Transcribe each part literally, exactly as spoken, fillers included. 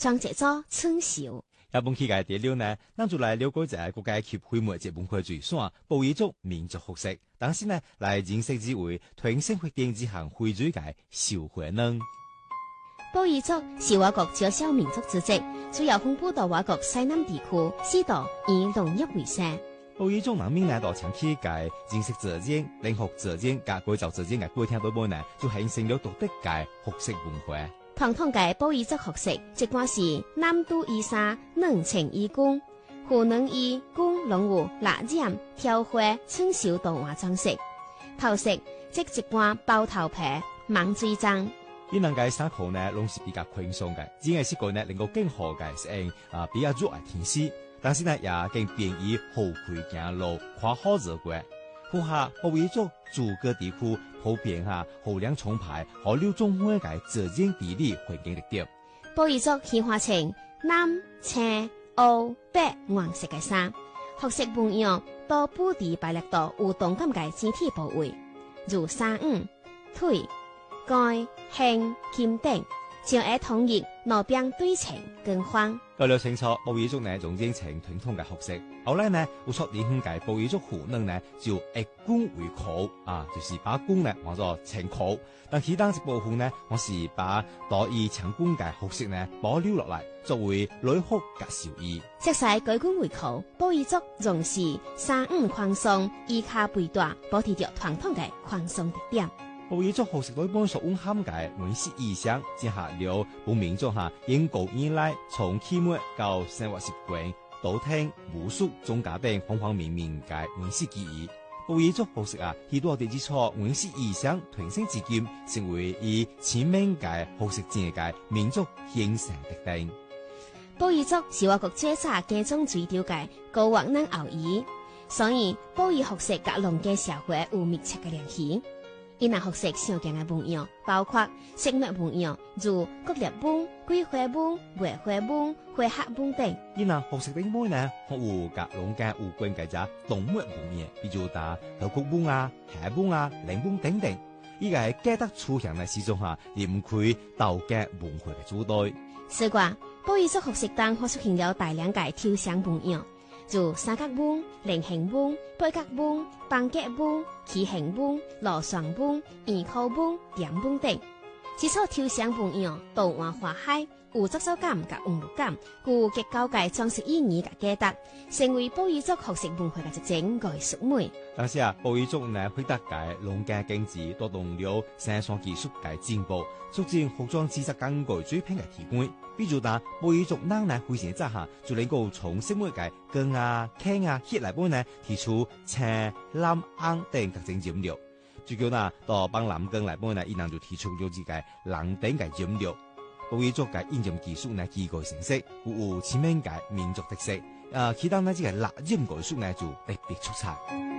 將製作春繡。 日本期嘅第六呢，咱就來了解一下國家級會幕節文化最爽布依族民族服飾，當時呢來認識之為團生活電子行會最嘅繡花能。 布依族是我國少數民族之一，主要分布到我國西南地區，四道以農業為生。 布依族人民呢，到長期嘅認識自然、領學自然、加改造自然嘅過程當中呢，就形成了獨特嘅服飾文化。 傳統嘅布依族服飾，即管是南都衣衫、兩情衣冠、湖南衣冠、龍有蠟染、挑花、春繡圖畫裝飾。頭飾即一般包頭皮、網水裝。 伊能嘅衫褲呢，攏是比較寬鬆嘅，只係設計呢能夠更好嘅適應啊比較熱嘅天氣，但是呢也更便於好開行路、跨好日過。符合布依族諸個地區普遍下數量充沛和六種花嘅自然地理環境特點。 布依族顯化成藍、青、黑、白黃色嘅衫，服飾不一樣，多布地擺列到有動感嘅肢體部位，如衫襖、腿、蓋、胸、肩等，將愛統一兩邊對稱更換。 為了清楚布依族呢仲認成傳統嘅服飾，後來呢有出年嘅布依族服能呢就以冠為口啊，就是把冠呢換作青口，但其他一部分呢我是把多以長冠嘅服飾呢保留落來，作為內服及壽衣。 即使改冠為口，布依族重視衫襖寬鬆，衣卡背大，保持着傳統嘅寬鬆特點。 布依族服飾內本所蘊含嘅原始意象，結合了本民族下遠古以來從起末到生活習慣、道聽、巫術、宗教等方方面面嘅原始記憶。布依族服飾啊，許多地基礎原始意象傳承至今，成為以前面嘅服飾界嘅民族形象特徵。 布依族是我國最早家中最著嘅高學能後裔，所以布依服飾甲農耕社會有密切嘅聯繫。伊那服飾常見嘅文樣，包括飾物文樣，如國立文、桂花文、梅花文、花客文等。 伊那服飾頂部呢，學有甲農耕有關嘅只動物文樣，比如打頭骨文啊、蟹文啊、靈文等等。伊個係價值出現嘅時鐘下，離唔開道家文化嘅主導。 此外，布依族服飾當可出現了大量嘅抽象文樣，如三角文、菱形文、八角文、八角文、畸形文、螺旋文、圓扣文、點文等。此所抽象文樣圖案花海，有節奏感甲韻律感，具結構嘅裝飾意義甲價值，成為布依族服飾文化嘅一種藝術美。 但是啊，布依族呢，配搭嘅農耕經濟，帶動了生產技術嘅進步，促進服裝製作工具水平嘅提高。比如打布依族人呢，非常之下就能夠從飾物嘅光啊、輕啊、黑來本呢，提出青、藍、紅等各種染料。最叫呢，到幫藍光來本呢，伊人就提出了自己藍等嘅染料。布依族嘅應用技術呢，具有成色，有前面嘅民族特色。啊，其他呢，即係蠟染技術呢，就特別出彩。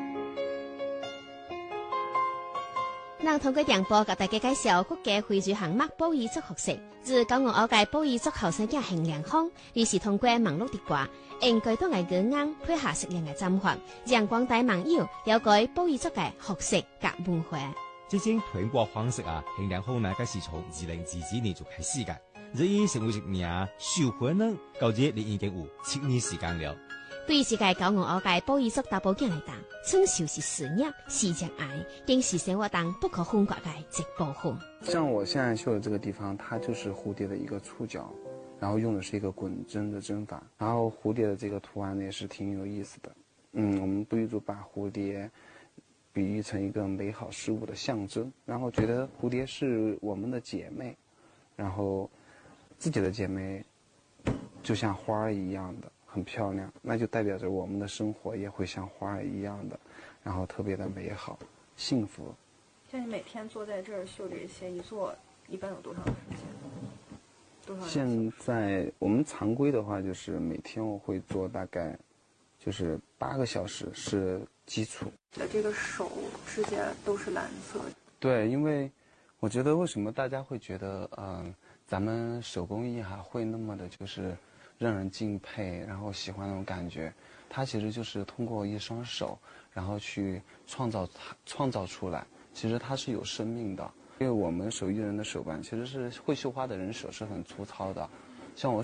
咱通過電波給大家介紹國家會最行墨布依族服飾，自九五學界布依族後生嘅衡量方，於是通過網絡直播，應該都係語言配合適量嘅針法，讓廣大網友了解布依族嘅服飾及文化。 這種傳播方式啊，衡量方呢，該是從二零二二年就開始嘅，日已成為一名繡花能，到這你已經有七年時間了。 對於世界九五學界布依族大部件嚟講，春繡是事業，是情愛，更是生活當不可分割嘅一部分。 像我現在繡的這個地方，它就是蝴蝶的一個觸角，然後用的是一個滾針的針法，然後蝴蝶的這個圖案呢，也是挺有意思的。嗯，我們布依族把蝴蝶比喻成一個美好事物的象徵，然後覺得蝴蝶是我們的姐妹，然後自己的姐妹就像花兒一樣的。很漂亮，那就代表着我們的生活也會像花兒一樣的，然後特別的美好、幸福。 像你每天坐在這兒繡這些，一坐一般有多長時間？多長時間？ 現在我們常規的話，就是每天我會做大概就是八個小時是基礎。 的這個手指甲都是藍色。 對，因為我覺得為什麼大家會覺得嗯、呃，咱們手工藝還會那麼的，就是。讓人敬佩，然後喜歡那種感覺，它其實就是通過一雙手，然後去創造它創造出來。其實它是有生命的，因為我們手藝人的手板其實是會繡花的人手是很粗糙的，像我。